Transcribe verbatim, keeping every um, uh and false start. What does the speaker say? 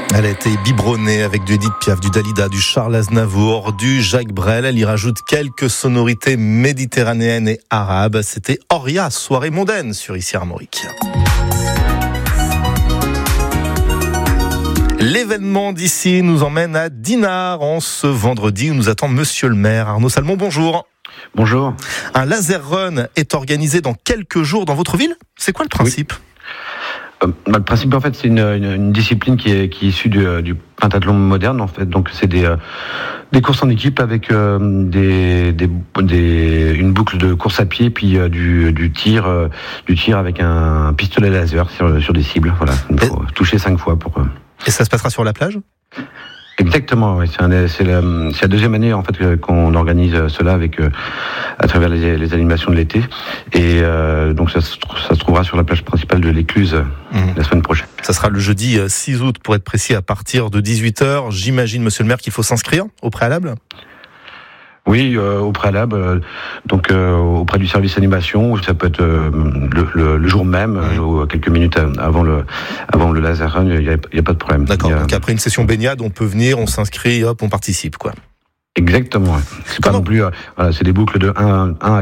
Elle a été biberonnée avec du Edith Piaf, du Dalida, du Charles Aznavour, du Jacques Brel. Elle y rajoute quelques sonorités méditerranéennes et arabes. C'était Oria, soirée mondaine sur Ici Armorique. L'événement d'ici nous emmène à Dinard en ce vendredi où nous attend Monsieur le maire. Arnaud Salmon, bonjour. Bonjour. Un laser run est organisé dans quelques jours dans votre ville. C'est quoi le principe ? Oui. Euh, bah, le principe, en fait, c'est une, une, une discipline qui est, qui est issue du, du pentathlon moderne, en fait. Donc, c'est des, euh, des courses en équipe avec euh, des, des, des, une boucle de course à pied, puis euh, du, du tir, euh, du tir avec un, un pistolet laser sur, sur des cibles. Voilà. Il faut Et... toucher cinq fois pour. Euh... Et ça se passera sur la plage ? Exactement, oui. C'est, un, c'est, la, c'est la deuxième année en fait qu'on organise cela avec euh, à travers les, les animations de l'été. Et euh, donc ça se, ça se trouvera sur la plage principale de l'Écluse mmh. la semaine prochaine. Ça sera le jeudi six août pour être précis à partir de dix-huit heures. J'imagine, Monsieur le maire, qu'il faut s'inscrire au préalable ? Oui, euh, au préalable, euh, donc euh, auprès du service animation, ça peut être euh, le, le, le jour même, mmh. ou quelques minutes avant le avant le laser run, il n'y a, a pas de problème. D'accord. A... Donc après une session baignade, on peut venir, on s'inscrit, hop, on participe, quoi. Exactement. C'est Comment... pas non plus, euh, voilà, c'est des boucles de un à